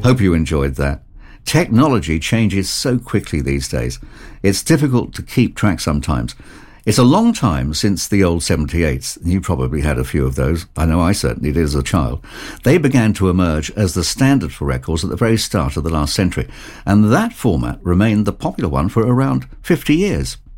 Hope you enjoyed that. Technology changes so quickly these days. It's difficult to keep track sometimes. It's a long time since the old 78s. You probably had a few of those. I know I certainly did as a child. They began to emerge as the standard for records at the very start of the last century, and that format remained the popular one for around 50 years.